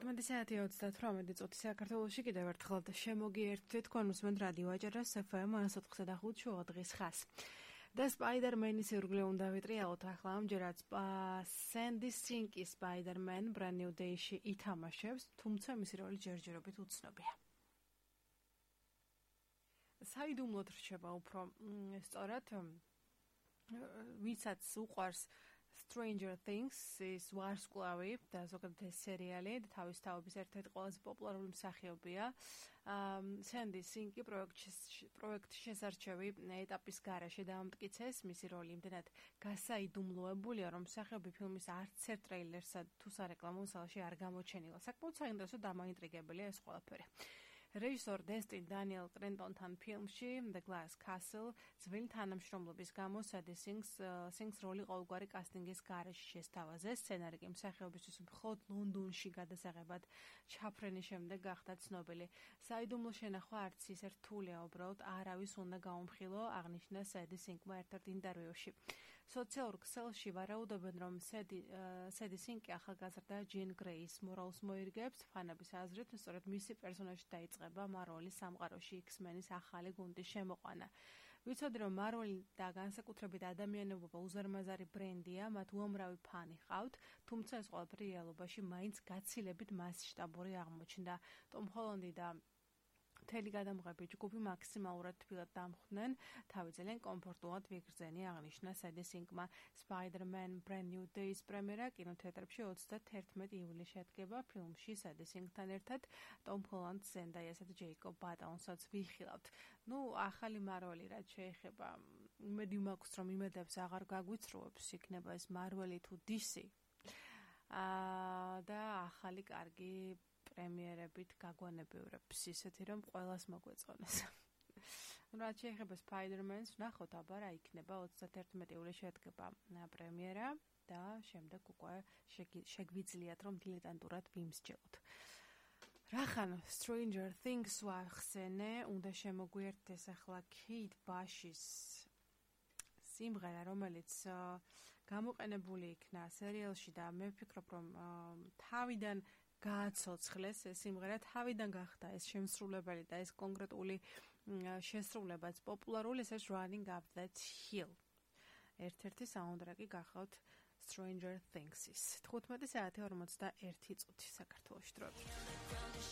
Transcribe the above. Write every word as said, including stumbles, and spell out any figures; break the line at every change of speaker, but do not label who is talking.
თხუთმეტი საათი ოცდათვრამეტი წუთი საქართველოში კიდევ ერთხელ შემოგიერთვით თქვენ უსმენთ რადიო აჭარას ეფ ემ ათას ოთხი და ხუთი შუადღის ხას. და სპაიდერმენის ირგვლივ უნდა ვიტრიალოთ ახლა ამჯერად სენდი სინკი სპაიდერმენ brand new day-ში ითამაშებს, თუმცა მისი როლი ჯერჯერობით უცნობია. საიდუმლოდ რჩება უფრო სწორად ვისაც უყვარს Stranger Things is ვარსკვლავი და ზოგადად ეს სერიალი თავის თაობის ერთ-ერთი ყველაზე პოპულარული მსახიობია. სენდი სინკი პროექტის შესარჩევი ეტაპის გარეშე დაამტკიცეს. მისი როლი იმდენად გასაიდუმლოებულია, რომ მსახიობი ფილმის არც ერთ ტრეილერსა თუ სარეკლამო მასალაში არ გამოჩენილა. საკმაოდ საინტერესო და მაინტრიგებელია ეს ყველაფერი. რეჟისორ დესტინ დანიელ ტრენტონთან ფილმში The Glass Castle ძველი თანამშრომლობის გამო სენდი სინკს როლი ყოველგვარი კასტინგის გარეშე შესთავაზეს. სცენარი კი მსახიობისთვის მხოლოდ ლონდონში გადასაღებად ჩაფრენის შემდეგ გახდა ცნობილი. საიდუმლო შენახვა არც ისე რთულია, უბრალოდ არავის უნდა გაუმხილო, აღნიშნა სენდი სინკმა ერთ-ერთ ინტერვიუში. სოციალურ ქსელში ვარაუდობენ, რომ სენდი სინკი ახალგაზრდა ჯინ გრეის მორალს მოირგებს. ფანების აზრით, სწორედ მისი პერსონაჟი დაიწყება მარველის სამყაროში X-Men-ის ახალი გუნდის შემოყვანა. ვიცოდი, რომ მარველი და განსაკუთრებით ადამიანობა უზარმაზარი ბრენდია, მათ უამრავი ფანი ჰყავთ, თუმცა ეს ყველაფერი რეალობაში მაინც გაცილებით მასშტაბური აღმოჩნდა. ტომ ჰოლანდი და მთელი გადამღები ჯგუფი მაქსიმალურად თბილად დამხვდნენ, თავი ძალიან კომფორტულად ვიგრძენი, აღნიშნა სენდი სინკმა. Spider-Man Brand New Day-ის პრემიერა კინოთეატრებში ოცდაერთმეტი ივლისში შედგება. ფილმში სენდი სინკთან ერთად ტომ ჰოლანდს, ზენდაიასა და ჯეიკობ ბატონსაც ვიხილავთ. ნუ ახალი მარველი რაც შეეხება, იმედი მაქვს, რომ იმედებს აღარ გაგვიცრუებს, იქნება ეს მარველი თუ დი სი. აა და ახალი კარგი პრემიერებით გაგვანებიურებს ისეთი, რომ ყველას მოგვეწონეს. რაც შეეხება Spider-Man-ს, ვნახოთ აბა რა იქნება. ოცდაერთმეტი ივლისში შედგება პრემიერა და შემდეგ უკვე შეგვიძლიათ რომ დილეტანტურად ვიმსჯელოთ. რახან Stranger Things ვახსენე, უნდა შემოგვიერთდეს ახლა Kate Bush-ის სიმღერა, რომელიც გამოყენებული იქნა სერიალში და მე ვფიქრობ, რომ თავიდან გააცოცხლეს ეს სიმღერა, თავიდან გახდა ეს შემსრულებელი და ეს კონკრეტული შესრულებაც პოპულარული, ეს Running Up That Hill. ერთ-ერთი საუნდტრეკი გახავთ Stranger Things-ის. თხუთმეტი საათი ორმოცდაერთი წუთი საქართველოში დროებით.